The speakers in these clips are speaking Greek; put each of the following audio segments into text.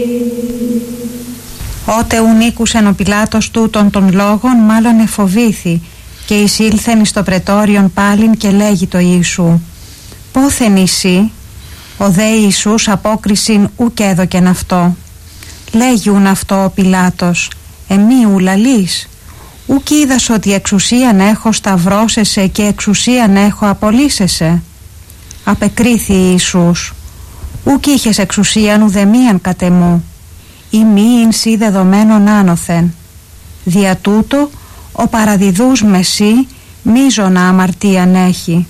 Ότε ουν ήκουσεν ο Πιλάτος τούτων των λόγων, μάλλον εφοβήθη, και εισήλθεν εις το πρετόριον πάλιν και λέγει το Ιησού: «Πόθεν εσύ?» Ο δε Ιησούς απόκρισιν ουκ έδωκεν αυτό. Λέγιουν αυτό ο Πιλάτος: «Εμεί ου λαλείς? Ουκ είδας ότι εξουσίαν έχω σταυρώσεσαι και εξουσίαν έχω απολύσεσαι?» Απεκρίθη Ιησούς: «Ουκ είχες εξουσίαν ουδεμίαν κατ' εμού, ή μη ειν σοι δεδομένων άνωθεν. Δια τούτο ο παραδιδούς με σοι μείζωνα αμαρτίαν έχει».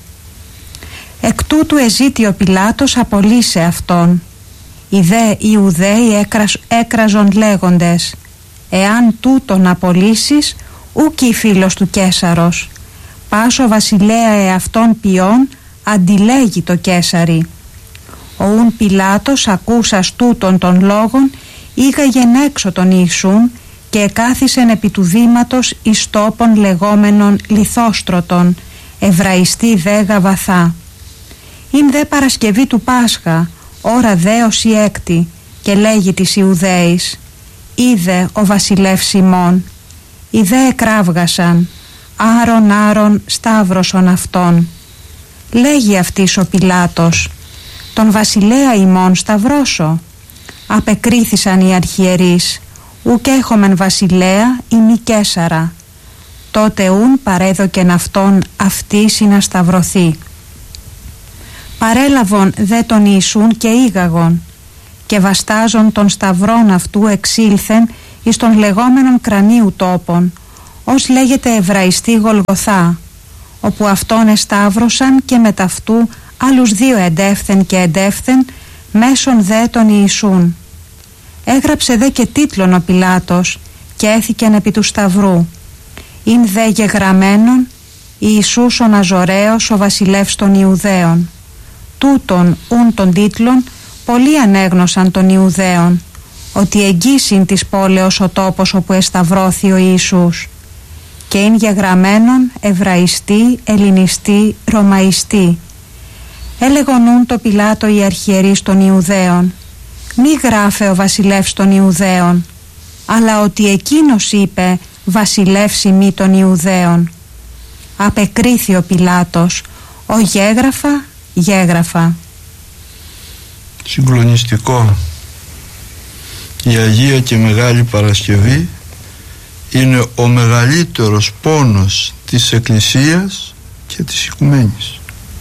Εκ τούτου εζήτη ο Πιλάτος απολύσε αυτόν. Οι δε Ιουδαίοι έκραζον λέγοντες: «Εάν τούτον απολύσεις, ούκη φίλος του Καίσαρος. Πάσο βασιλέα εαυτόν ποιόν αντιλέγει το Καίσαρι». Ο ουν Πιλάτος ακούσας τούτων των λόγων ήγαγεν έξω τον Ιησούν και εκάθισεν επί του βήματος εις τόπον λεγόμενον Λιθόστρωτον, Εβραϊστή δε Γαβαθά. Ειν δε Παρασκευή του Πάσχα, ώρα δε ως η έκτη, και λέγει της Ιουδαίης: «Είδε ο βασιλεύς ημών». Οι δε εκράβγασαν: «Άρον σταύρωσον αυτόν». Λέγει αυτής ο Πιλάτος: «Τον βασιλέα ημών σταυρώσω?» Απεκρίθησαν οι αρχιερείς: «Ουκ έχομεν βασιλέα ή μη Καίσαρα». Τότε ουν παρέδοκεν αυτόν αυτής να σταυρωθεί. Παρέλαβον δε τον Ιησούν και ήγαγον, και βαστάζον των σταυρών αυτού εξήλθεν εις των λεγόμενων κρανίου τόπων, ως λέγεται Εβραϊστή Γολγοθά, όπου αυτόν εσταύρωσαν και μετ' αυτού άλλους δύο εντεύθεν και εντεύθεν μέσον δε τον Ιησούν. Έγραψε δε και τίτλον ο Πιλάτος και έθηκεν επί του σταυρού: «Ειν δε γεγραμμένον Ιησούς ο Ναζωραίος ο βασιλεύς των Ιουδαίων». Τούτον ουν των τίτλων πολλοί ανέγνωσαν των Ιουδαίων, ότι εγγύσιν της πόλεως ο τόπος όπου εσταυρώθη ο Ιησούς, και ειν γεγραμμένον Εβραϊστή, Ελληνιστή, Ρωμαϊστή. Έλεγον ουν το Πιλάτο οι αρχιερείς των Ιουδαίων: «Μη γράφε ο βασιλεύς των Ιουδαίων, αλλά ότι εκείνος είπε βασιλεύς ημί των Ιουδαίων». Απεκρίθη ο Πιλάτος: «Ο γέγραφα». Συγκλονιστικό. Η Αγία και Μεγάλη Παρασκευή είναι ο μεγαλύτερος πόνος της Εκκλησίας και της Οικουμένης,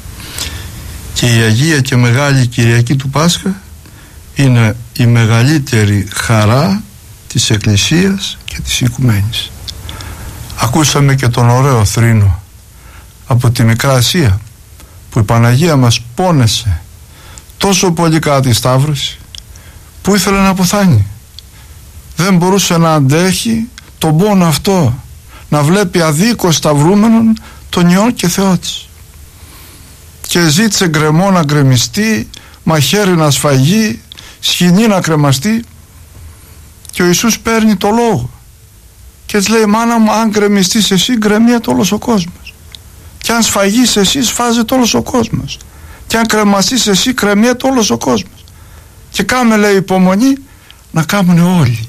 και η Αγία και Μεγάλη Κυριακή του Πάσχα είναι η μεγαλύτερη χαρά της Εκκλησίας και της Οικουμένης. Ακούσαμε και τον ωραίο θρήνο από τη Μικρά Ασία, που η Παναγία μας πόνεσε τόσο πολύ κατά τη Σταύρωση, που ήθελε να αποθάνει. Δεν μπορούσε να αντέχει τον πόνο αυτό, να βλέπει αδίκως σταυρούμενον τον Υιόν και Θεό της, και ζήτησε γκρεμό να γκρεμιστεί, μαχαίρι να σφαγεί, σκηνή να κρεμαστεί, και ο Ιησούς παίρνει το λόγο και της λέει: «Μάνα μου, αν γκρεμιστείς εσύ, γκρεμιέται όλος ο κόσμος, και αν σφαγείς εσύ, σφάζεται όλος ο κόσμος, και αν κρεμαστείς εσύ, κρεμιέται όλος ο κόσμος, και κάμε», λέει, «υπομονή να κάμουν όλοι».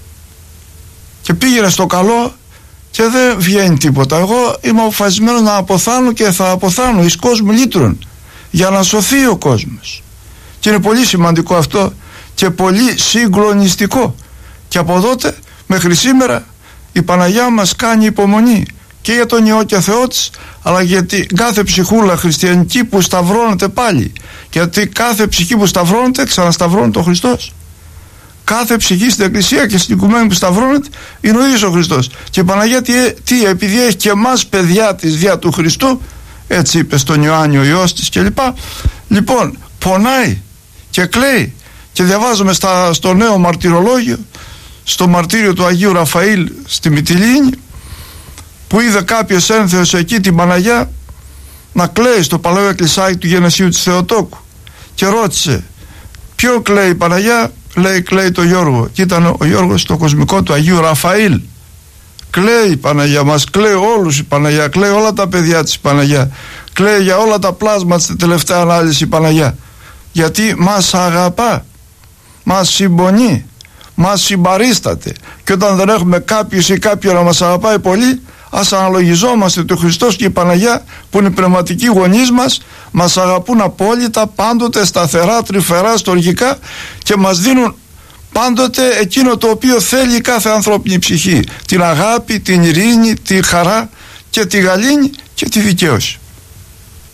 Και πήγαινε στο καλό και δεν βγαίνει τίποτα. Εγώ είμαι αποφασισμένος να αποθάνω και θα αποθάνω εις κόσμου λύτρων, για να σωθεί ο κόσμος. Και είναι πολύ σημαντικό αυτό και πολύ συγκλονιστικό. Και από τότε μέχρι σήμερα η Παναγιά μας κάνει υπομονή και για τον Υιό και Θεό της, αλλά γιατί κάθε ψυχούλα χριστιανική που σταυρώνεται πάλι, γιατί κάθε ψυχή που σταυρώνεται ξανασταυρώνεται ο Χριστός. Κάθε ψυχή στην Εκκλησία και στην Οικουμένη που σταυρώνεται είναι ο ίδιος ο Χριστός. Και η Παναγία τι, επειδή έχει και εμάς παιδιά της δια του Χριστού, έτσι είπε στον Ιωάννη ο Υιός της κλπ. Λοιπόν, πονάει και κλαίει. Και διαβάζουμε στο νέο μαρτυρολόγιο, στο μαρτύριο του Αγίου Ραφαήλ στη Μυτιλήνη, που είδε κάποιος ένθεος εκεί την Παναγιά να κλαίει στο παλαιό εκκλησάκι του Γενεσίου της Θεοτόκου, και ρώτησε: «Ποιο κλαίει η Παναγιά?» Λέει: «Κλαίει το Γιώργο». Και ήταν ο Γιώργος στο κοσμικό του Αγίου Ραφαήλ. Κλαίει η Παναγιά μας, κλαίει όλους η Παναγιά, κλαίει όλα τα παιδιά της η Παναγιά, κλαίει για όλα τα πλάσματα στη τελευταία ανάλυση η Παναγιά, γιατί μας αγαπά, μας συμπονεί, μας συμπαρίσταται, και όταν δεν έχουμε κάποιους ή κάποιον να μας αγαπάει πολύ, ας αναλογιζόμαστε ότι ο Χριστός και η Παναγιά, που είναι οι πνευματικοί γονείς μας αγαπούν απόλυτα, πάντοτε σταθερά, τρυφερά, στοργικά, και μας δίνουν πάντοτε εκείνο το οποίο θέλει κάθε ανθρώπινη ψυχή: την αγάπη, την ειρήνη, τη χαρά και τη γαλήνη και τη δικαίωση.